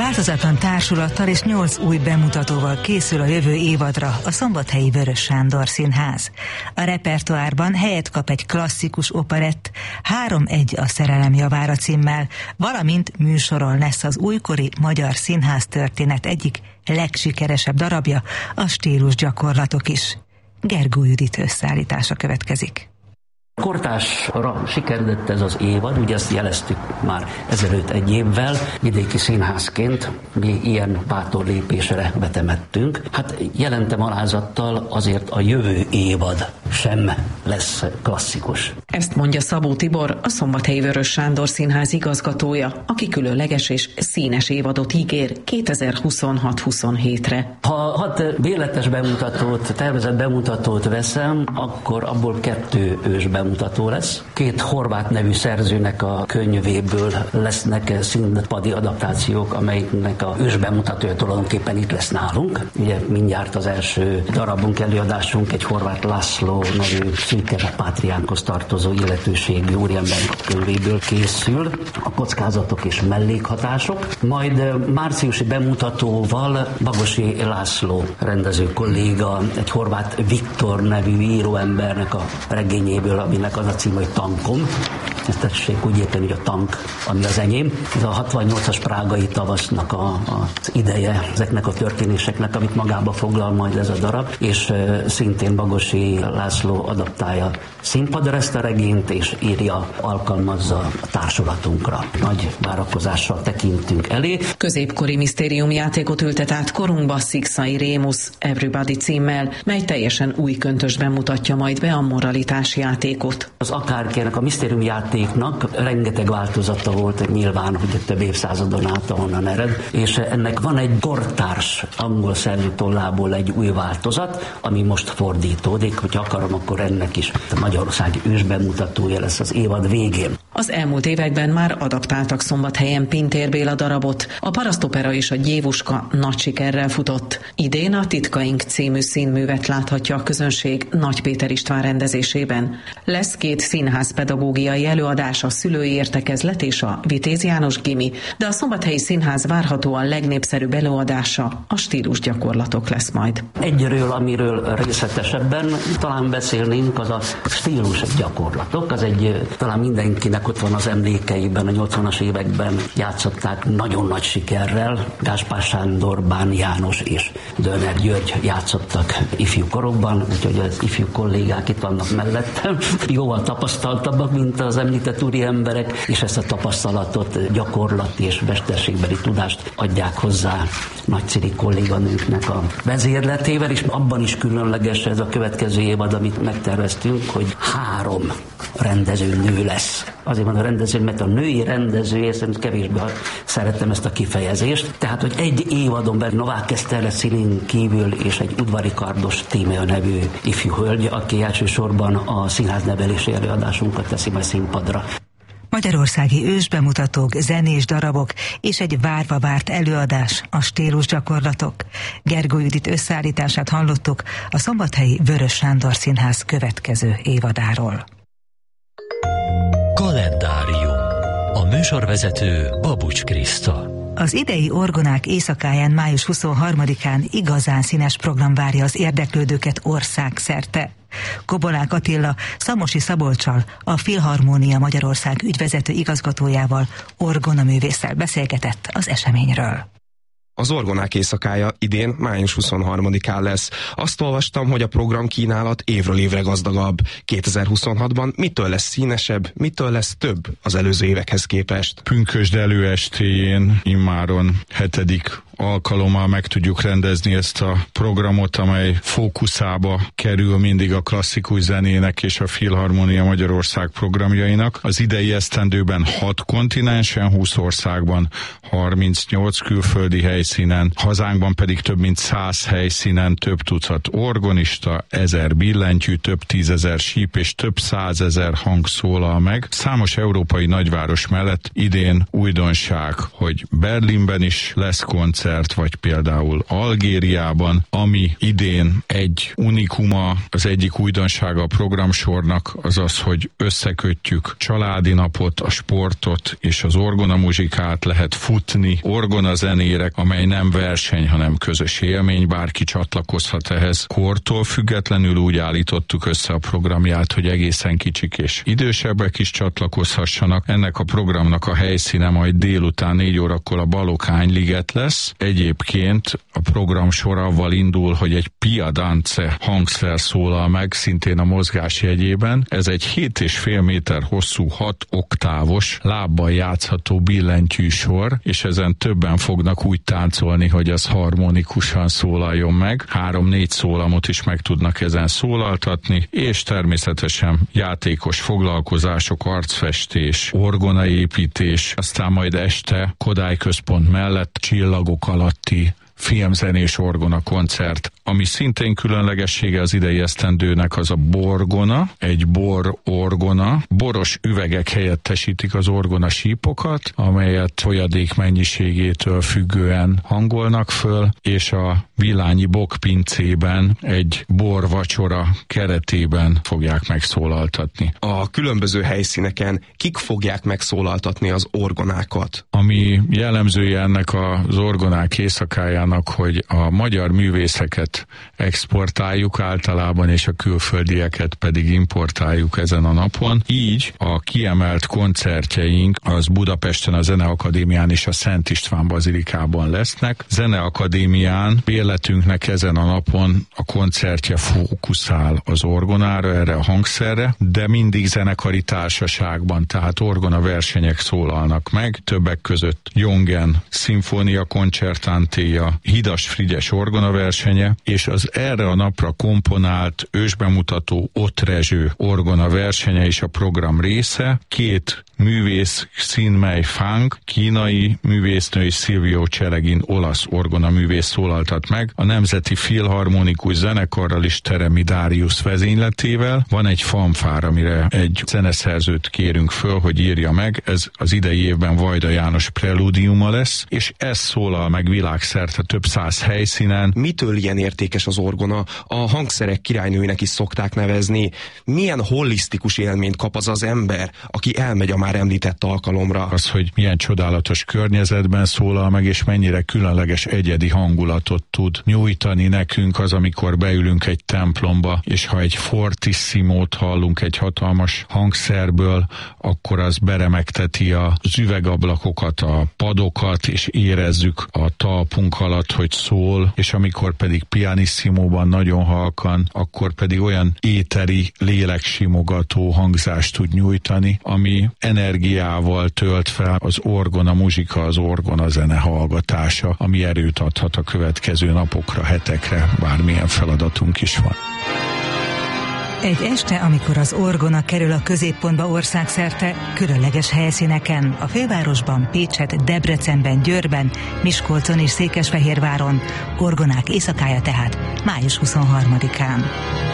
Változatlan társulattal és 8 új bemutatóval készül a jövő évadra a Szombathelyi Vörös Sándor Színház. A repertoárban helyet kap egy klasszikus operett, 3-1 a szerelem javára címmel, valamint műsoron lesz az újkori magyar színház történet egyik legsikeresebb darabja, a stílusgyakorlatok is. Gergó Judit összeállítása következik. Kortársra sikeredett ez az évad, ugye ezt jeleztük már ezelőtt egy évvel, vidéki színházként mi ilyen bátor lépésre betemettünk. Hát jelentem alázattal azért a jövő évad sem lesz klasszikus. Ezt mondja Szabó Tibor, a Szombathelyi Vörös Sándor Színház igazgatója, aki különleges és színes évadot ígér 2026-27-re. Ha 6 véletes bemutatót, tervezett bemutatót veszem, akkor abból 2 ős bemutató lesz. 2 horvát nevű szerzőnek a könyvéből lesznek színpadi adaptációk, amelynek a ős bemutatója tulajdonképpen itt lesz nálunk. Ugye mindjárt az első darabunk, előadásunk egy Horváth László nevű szűke pátriánkhoz tartozó illetőségű úriembernek a könyvéből készül, a kockázatok és mellékhatások. Majd márciusi bemutatóval Bagosi László rendező kolléga, egy Horváth Viktor nevű íróembernek a regényéből, aminek az a cím, hogy Tankom. Ezt tessék úgy érteni, hogy a tank, ami az enyém. Ez a 68-as prágai tavasznak az ideje ezeknek a történéseknek, amit magába foglal majd ez a darab, és szintén Bagosi László adaptálja színpadra ezt a regényt, és írja, alkalmazza a társulatunkra. Nagy várakozással tekintünk elé. Középkori misztériumjátékot ültet át korunkba Szikszai Rémusz Everybody címmel, mely teljesen új köntösben mutatja majd be a moralitás játékot. Az akárkinek a misztériumjátéknak rengeteg változata volt, nyilván, hogy több évszázadon át ahonnan ered, és ennek van egy kortárs angol szerzőtollából egy új változat, ami most fordítódik, hogy akarom, akkor ennek is a magyarországi ősbemutatója lesz az évad végén. Az elmúlt években már adaptáltak Szombathelyen Pintér Béla darabot, a Parasztopera és a Gyévuska nagy sikerrel futott. Idén a Titkaink című színművet láthatja a közönség Nagy Péter István rendezésében. Lesz 2 színházpedagógiai előadás, a szülői értekezlet és a Vitéz János Gimi, de a Szombathelyi Színház várhatóan legnépszerűbb előadása a stílusgyakorlatok lesz majd. Egyről, amiről részletesebben talán beszélnénk, az a stílusgyakorlatok. Az egy, talán mindenkinek ott van az emlékeiben, a 80-as években játszották nagyon nagy sikerrel. Gáspár Sándor, Bán János és Dörner György játszottak ifjú korokban, úgyhogy az ifjú kollégák itt vannak mellettem. Jóval tapasztaltabbak, mint az említett úri emberek, és ezt a tapasztalatot, gyakorlati és mesterségbeli tudást adják hozzá nagyszerű kolléganőnknek a vezérletével, és abban is különleges ez a következő évad, amit megterveztünk, hogy 3 rendezőnő lesz. Azért van a rendező, mert a női rendező, szerintem kevésbé szeretem ezt a kifejezést. Tehát, hogy egy évadon belül Novák Eszter Szilin kívül és egy Udvari Kardos Tímea nevű ifjú hölgy, aki elsősorban a színháznevelési előadásunkat teszi majd színpadra. Magyarországi ősbemutatók, zenés darabok és egy várva várt előadás, a stílusgyakorlatok. Gergó Judit összeállítását hallottuk a Szombathelyi Vörös Sándor Színház következő évadáról. Kalendárium. A műsorvezető Babucs Kriszta. Az idei Orgonák éjszakáján május 23-án igazán színes program várja az érdeklődőket országszerte. Kobolák Attila Szamosi Szabolccsal, a Filharmónia Magyarország ügyvezető igazgatójával, orgonaművésszel beszélgetett az eseményről. Az Orgonák éjszakája idén május 23-án lesz. Azt olvastam, hogy a programkínálat évről évre gazdagabb. 2026-ban mitől lesz színesebb, mitől lesz több az előző évekhez képest? Pünkösd előestéjén immáron 7. alkalommal meg tudjuk rendezni ezt a programot, amely fókuszába kerül mindig a klasszikus zenének és a Filharmónia Magyarország programjainak. Az idei esztendőben 6 kontinensen, 20 országban, 38 külföldi helyszínen, hazánkban pedig több mint 100 helyszínen több tucat orgonista, 1000 billentyű, több 10 000 síp és több 100 000 hang szólal meg. Számos európai nagyváros mellett idén újdonság, hogy Berlinben is lesz koncert, koncert, vagy például Algériában, ami idén egy unikuma, az egyik újdonsága a programsornak az az, hogy összekötjük családi napot, a sportot és az orgonamuzsikát, lehet futni orgonazenére, amely nem verseny, hanem közös élmény, bárki csatlakozhat ehhez kortól függetlenül. Úgy állítottuk össze a programját, hogy egészen kicsik és idősebbek is csatlakozhassanak. Ennek a programnak a helyszíne majd délután 4 órakor a Balokányliget lesz. Egyébként a program sor avval indul, hogy egy Pia Dance hangszer szólal meg, szintén a mozgás jegyében. Ez egy 7,5 méter hosszú, 6 oktávos, lábbal játszható billentyűsor, és ezen többen fognak úgy táncolni, hogy az harmonikusan szólaljon meg. 3-4 szólamot is meg tudnak ezen szólaltatni, és természetesen játékos foglalkozások, arcfestés, orgonaépítés, aztán majd este Kodály Központ mellett Csillagok alatti filmzenés orgona koncert. Ami szintén különlegessége az idei esztendőnek, az a borgona, egy bor-orgona. Boros üvegek helyettesítik az orgona sípokat, amelyet folyadék mennyiségétől függően hangolnak föl, és a Villányi Bokpincében egy borvacsora keretében fogják megszólaltatni. A különböző helyszíneken kik fogják megszólaltatni az orgonákat? Ami jellemzője ennek az orgonák éjszakájának, hogy a magyar művészeket exportáljuk általában, és a külföldieket pedig importáljuk ezen a napon. Így a kiemelt koncertjeink az Budapesten a Zeneakadémián és a Szent István Bazilikában lesznek. Zeneakadémián életünknek ezen a napon a koncertje fókuszál az orgonára, erre a hangszerre, de mindig zenekari társaságban, tehát orgona versenyek szólalnak meg, többek között Jongen Szimfónia Koncertantéja, Hidas Frigyes orgona versenye, és az erre a napra komponált ősbemutató Otrezső orgona versenye is a program része. 2 művész, Xin-Mei Fang, kínai művésznő, és Silvio Celegin, olasz orgona művész szólaltat meg. A Nemzeti Filharmonikus Zenekarral is Teremi Dáriusz vezényletével. Van egy fanfár, amire egy zeneszerzőt kérünk föl, hogy írja meg. Ez az idei évben Vajda János prelúdiuma lesz, és ez szólal meg világszerte több 100 helyszínen. Mitől ilyen értékes az orgona? A hangszerek királynőinek is szokták nevezni. Milyen holisztikus élményt kap az ember, aki elmegy a már említett alkalomra? Az, hogy milyen csodálatos környezetben szólal meg, és mennyire különleges egyedi hangulatot tud nyújtani nekünk az, amikor beülünk egy templomba, és ha egy fortissimót hallunk egy hatalmas hangszerből, akkor az beremegteti az üvegablakokat, a padokat, és érezzük a talpunk alatt, hogy szól, és amikor pedig pianisssimóban nagyon halkan, akkor pedig olyan éteri, léleksimogató hangzást tud nyújtani, ami energiával tölt fel az orgona muzsika, az orgona zene hallgatása, ami erőt adhat a következő napokra, hetekre, bármilyen feladatunk is van. Egy este, amikor az orgona kerül a középpontba országszerte, különleges helyszíneken, a fővárosban, Pécset, Debrecenben, Győrben, Miskolcon és Székesfehérváron, orgonák éjszakája tehát május 23-án.